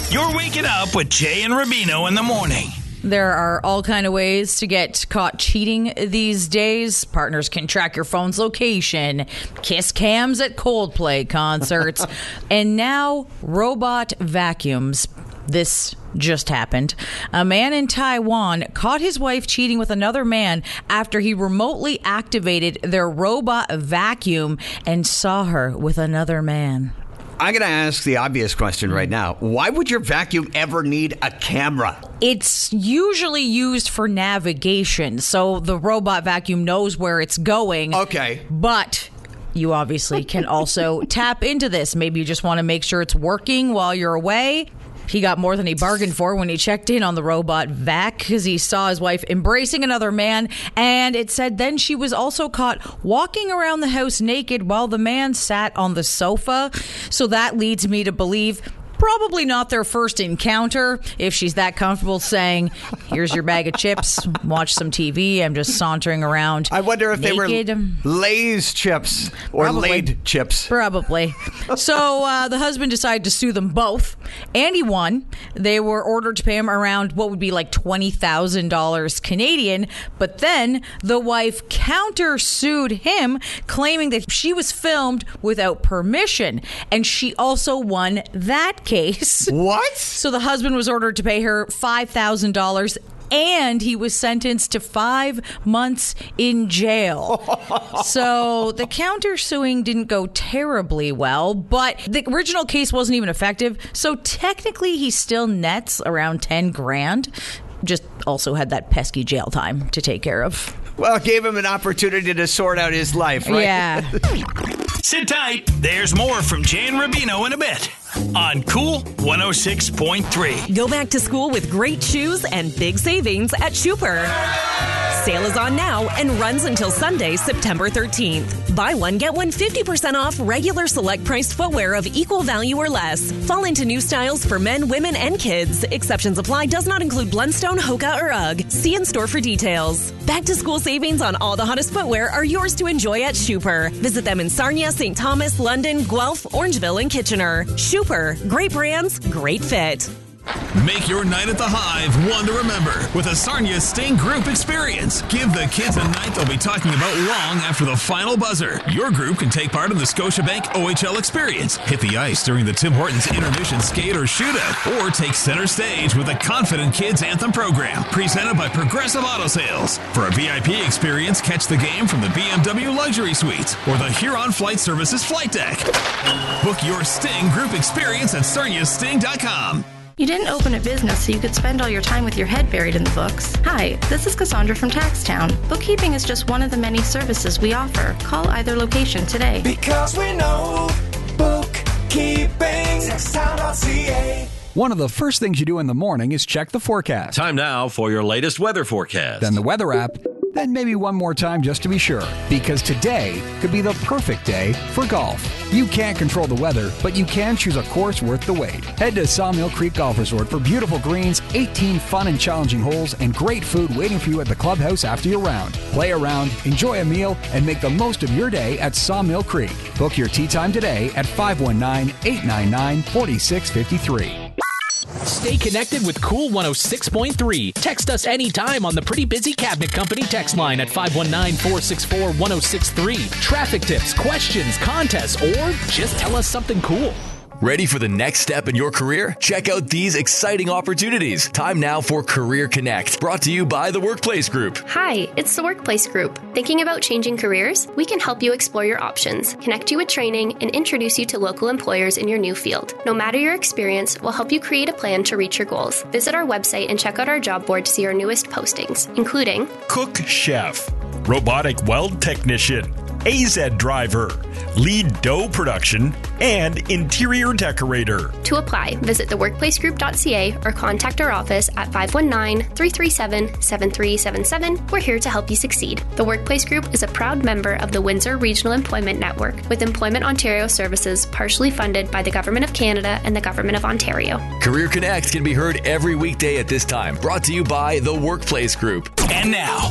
You're waking up with Jay and Rubino in the morning. There are all kind of ways to get caught cheating these days. Partners can track your phone's location, kiss cams at Coldplay concerts, and now robot vacuums. This just happened. A man in Taiwan caught his wife cheating with another man after he remotely activated their robot vacuum and saw her with another man. I'm going to ask the obvious question right now. Why would your vacuum ever need a camera? It's usually used for navigation, so the robot vacuum knows where it's going. Okay. But you obviously can also tap into this. Maybe you just want to make sure it's working while you're away. He got more than he bargained for when he checked in on the robot vac because he saw his wife embracing another man. And it said then she was also caught walking around the house naked while the man sat on the sofa. So that leads me to believe probably not their first encounter if she's that comfortable saying, here's your bag of chips, watch some TV, I'm just sauntering around. I wonder if naked. They were Lay's chips or Probably. Laid chips. Probably. So the husband decided to sue them both, and he won. They were ordered to pay him around what would be like $20,000 Canadian, but then the wife countersued him, claiming that she was filmed without permission, and she also won that case. What? So the husband was ordered to pay her $5,000 and he was sentenced to 5 months in jail. So the countersuing didn't go terribly well, but the original case wasn't even effective. So technically he still nets around 10 grand. Just also had that pesky jail time to take care of. Well, it gave him an opportunity to sort out his life, right? Yeah. Sit tight. There's more from Jay and Rubino in a bit on Cool 106.3. Go back to school with great shoes and big savings at Schuper. Sale is on now and runs until Sunday, September 13th. Buy one, get one 50% off regular select priced footwear of equal value or less. Fall into new styles for men, women, and kids. Exceptions apply. Does not include Blundstone, Hoka, or UGG. See in store for details. Back to school savings on all the hottest footwear are yours to enjoy at Schuper. Visit them in Sarnia, St. Thomas, London, Guelph, Orangeville, and Kitchener. Schuper. Great brands, great fit. Make your night at the Hive one to remember with a Sarnia Sting Group experience. Give the kids a night they'll be talking about long after the final buzzer. Your group can take part in the Scotiabank OHL experience, hit the ice during the Tim Hortons intermission skate or shootout, or take center stage with the Confident Kids Anthem program, presented by Progressive Auto Sales. For a VIP experience, catch the game from the BMW Luxury Suites or the Huron Flight Services flight deck. Book your Sting Group experience at sarniasting.com. You didn't open a business so you could spend all your time with your head buried in the books. Hi, this is Cassandra from Taxtown. Bookkeeping is just one of the many services we offer. Call either location today. Because we know bookkeeping. Taxtown.ca. One of the first things you do in the morning is check the forecast. Time now for your latest weather forecast. Then the weather app. Then maybe one more time just to be sure. Because today could be the perfect day for golf. You can't control the weather, but you can choose a course worth the wait. Head to Sawmill Creek Golf Resort for beautiful greens, 18 fun and challenging holes, and great food waiting for you at the clubhouse after your round. Play around, enjoy a meal, and make the most of your day at Sawmill Creek. Book your tee time today at 519-899-4653. Stay connected with Cool 106.3. Text us anytime on the Pretty Busy Cabinet Company text line at 519-464-1063. Traffic tips, questions, contests, or just tell us something cool. Ready for the next step in your career? Check out these exciting opportunities. Time now for Career Connect, brought to you by The Workplace Group. Hi, it's The Workplace Group. Thinking about changing careers? We can help you explore your options, connect you with training, and introduce you to local employers in your new field. No matter your experience, we'll help you create a plan to reach your goals. Visit our website and check out our job board to see our newest postings, including Cook Chef, Robotic Weld Technician, AZ Driver, Lead Dough Production, and Interior Decorator. To apply, visit theworkplacegroup.ca or contact our office at 519-337-7377. We're here to help you succeed. The Workplace Group is a proud member of the Windsor Regional Employment Network, with Employment Ontario services partially funded by the Government of Canada and the Government of Ontario. Career Connect can be heard every weekday at this time, brought to you by The Workplace Group. And now,